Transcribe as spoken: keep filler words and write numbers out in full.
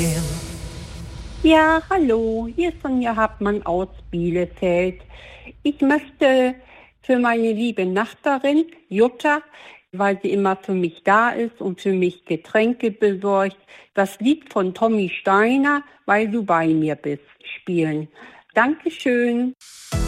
Ja, hallo, hier ist Sonja Hartmann aus Bielefeld. Ich möchte für meine liebe Nachbarin Jutta, weil sie immer für mich da ist und für mich Getränke besorgt, das Lied von Tommy Steiner, Weil du bei mir bist, spielen. Dankeschön.